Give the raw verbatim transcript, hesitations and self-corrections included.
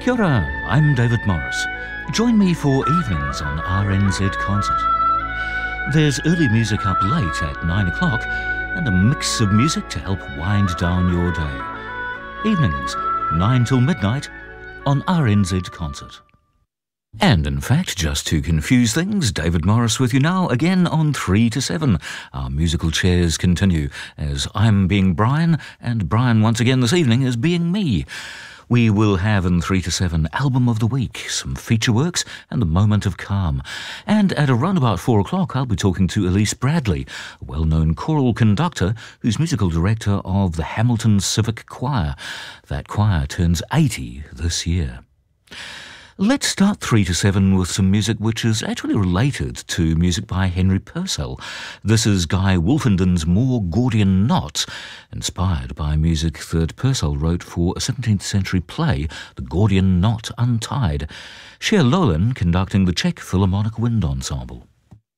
Kia ora, I'm David Morris. Join me for evenings on R N Z Concert. There's early music up late at nine o'clock and a mix of music to help wind down your day. Evenings, nine till midnight on R N Z Concert. And in fact, just to confuse things, David Morris with you now, again on three to seven. Our musical chairs continue as I'm being Brian, and Brian once again this evening is being me. We will have in three to seven Album of the Week, some feature works and the Moment of Calm. And at around about four o'clock, I'll be talking to Elise Bradley, a well-known choral conductor who's musical director of the Hamilton Civic Choir. That choir turns eighty this year. Let's start three to seven with some music which is actually related to music by Henry Purcell. This is Guy Wolfenden's More Gordian Knots, inspired by music that Purcell wrote for a seventeenth century play, The Gordian Knot Untied. Cher Lolin conducting the Czech Philharmonic Wind Ensemble.